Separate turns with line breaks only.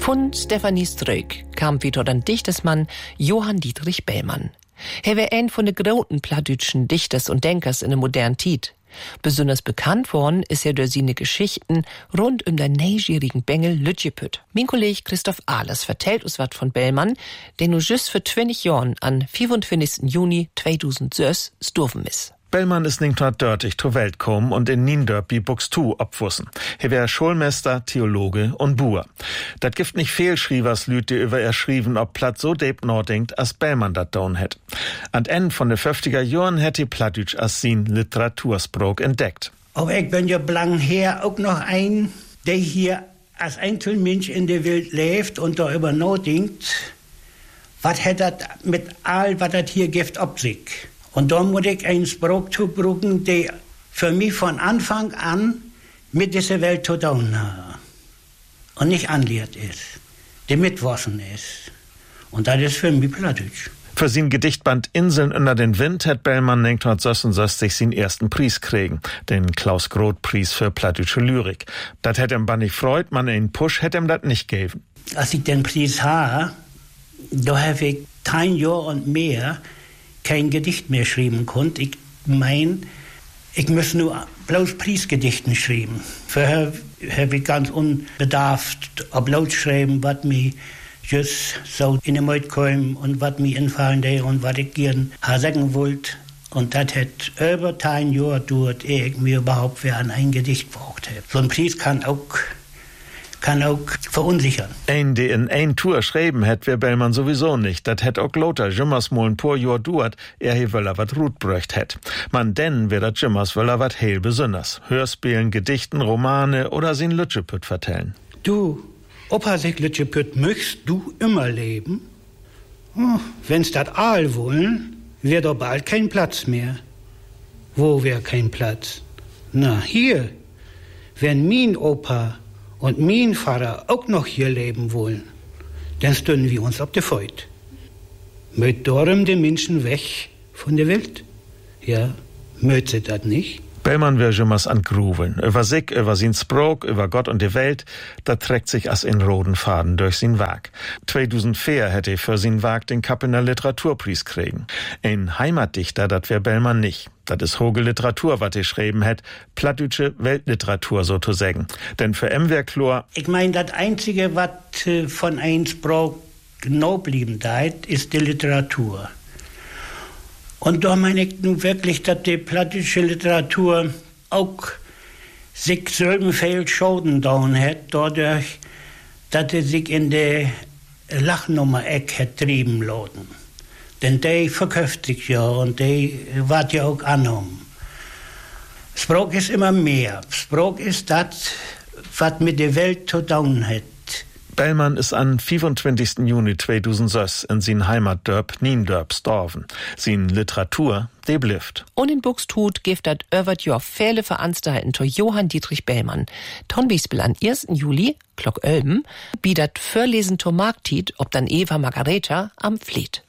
Von Stefanie Ströck kam wieder den Dichtersmann Johann Dietrich Bellmann. Er war ein von den großen plattdütschen Dichters und Denkers in der modernen Zeit. Besonders bekannt worden ist er durch seine Geschichten rund um den neugieриgen Bengel Lütjepüt. Mein Kollege Christoph Ahlers vertellt uns was von Bellmann, der nur just für 20 Jahren an 25. Juni 2006 gestorben ist.
Bellmann ist 1930 zur Welt gekommen und in Niendorp wie Buxtehude abwussen. Er wär Schulmeister, Theologe und Buer. Dat gibt nicht viel Schrievers Lüte über er schrieben, ob Platt so deep nachdenkt, als Bellmann dat down hätt. An Ende von den 50er Jahren hätt die Plattdütsch als sin Literatursprog entdeckt.
Aber ich bin ja blang her auch noch ein, der hier als Einzelmensch in der Welt lebt und darüber nachdenkt, was hat das mit all, was das hier gibt, ob sich. Und da muss ich einen Spruch zubrücken, der für mich von Anfang an mit dieser Welt zu tun hat. Und nicht anlehrt ist, der mitwaschen ist. Und das ist für mich Plattdütsch.
Für sein Gedichtband Inseln unter den Wind hat Bellmann 1966 seinen ersten Preis kriegen, den Klaus-Groth-Preis für plattdütsche Lyrik. Das hätte ihm bannig freut, man einen Push hätte ihm das nicht gegeben.
Als ich den Preis habe, da habe ich 10 Jahre und mehr kein Gedicht mehr schreiben konnte. Ich mein, ich muss nur bloß Preisgedichten schreiben. Vorher habe ich ganz unbedarft bloß schreiben, was mir just so in den Mund kam und was mir infallen der und was ich gern sagen wollte. Und das hat über 10 Jahre gedauert, ehe ich mir überhaupt wieder an ein Gedicht braucht habe. So ein Preis kann auch verunsichern.
Ein, der in ein Tour schreiben hätt, wär Bellmann sowieso nicht. Dat hätt auch Lothar Jimmers mal ein paar Jahr duert, he wöller wat Rut bröcht hätt. Man denn wär dat Jimmers wöller wat heil besonders. Hörspielen, Gedichten, Romane oder sin Lütjepüt vertellen.
Du, Opa sich Lütjepüt, möchtest du immer leben? Oh, wenn's dat all wollen, wär doch bald kein Platz mehr. Wo wär kein Platz? Na, hier. Wenn mein Opa und mein Vater auch noch hier leben wollen, dann stünden wir uns auf der Feut. Möt darum die Menschen weg von der Welt? Ja, möt sie das nicht?
Bellmann wär Jimmers an Gruveln. Über sich, über sin Sprog, über Gott und die Welt, da trägt sich as in roten Faden durch sin Werk. 2004 hätte er für sin Werk den Kappener Literaturpreis kriegen. Ein Heimatdichter, dat wär Bellmann nicht. Das ist hohe Literatur, wat er schreiben hätt, plattdütsche Weltliteratur sozusagen. Denn für wär klar.
Ich mein, das Einzige, was von ein Sprog genau blieben deit, ist die Literatur. Und da meine ich nun wirklich, dass die plattdütsche Literatur auch sich so viel Schaden down hat, dadurch, dass sie sich in der Lachnummer-Eck hat trieben lassen. Denn die verkauft sich ja und die wird ja auch angenommen. Sprach ist immer mehr. Sprach ist das, was mit der Welt zu tun hat.
Bellmann ist am 25. Juni 2006 in sin Heimatdörp Niendorp gestorben. Sin Literatur, die blifft.
Und in Buxtehude gibt das über Jahr viele Veranstaltungen zu Johann Dietrich Bellmann. Tonbispel am 1. Juli, Glock 11, bietet Vorlesen zur Markttiet, ob dann Eva Margareta am Fleet.